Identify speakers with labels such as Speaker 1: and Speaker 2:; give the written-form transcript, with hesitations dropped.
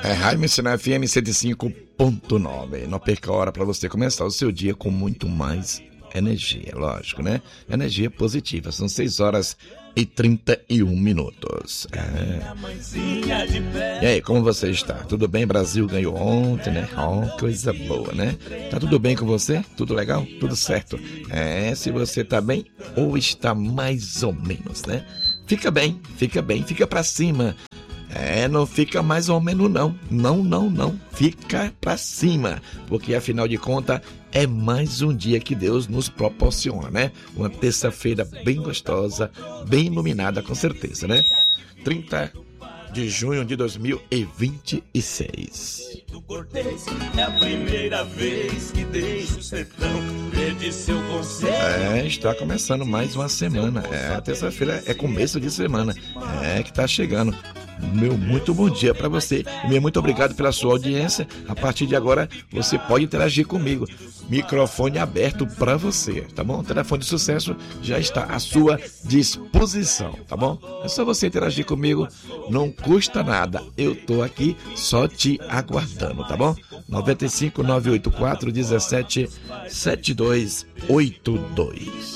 Speaker 1: É Rádio Missionária FM 105.9. Não perca a hora para você começar o seu dia com muito mais energia, lógico, né? Energia positiva. São 6h31. E aí, como você está? Tudo bem? Brasil ganhou ontem, né? Oh, coisa boa, né? Tá tudo bem com você? Tudo legal? Tudo certo? Se você tá bem ou está mais ou menos, né? Fica bem, fica pra cima. Não fica mais ou menos não. Não. Fica pra cima. Porque afinal de contas é mais um dia que Deus nos proporciona, né? Uma terça-feira bem gostosa, bem iluminada com certeza, né? 30 de junho de 2026. É a primeira vez que deixo o sertão perder seu conselho. Está começando mais uma semana. Terça-feira é começo de semana. Que tá chegando. Meu muito bom dia para você. Meu muito obrigado pela sua audiência. A partir de agora você pode interagir comigo. Microfone aberto para você, tá bom? O telefone de sucesso já está à sua disposição, tá bom? É só você interagir comigo, não custa nada. Eu tô aqui só te aguardando, tá bom? 95 984 17 7282.